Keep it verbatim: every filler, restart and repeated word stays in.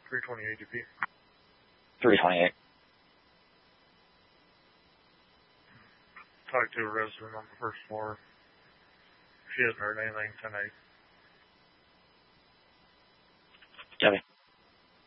three twenty-eight D P. three twenty-eight. Talked to a resident on the first floor. She hasn't heard anything tonight. Copy.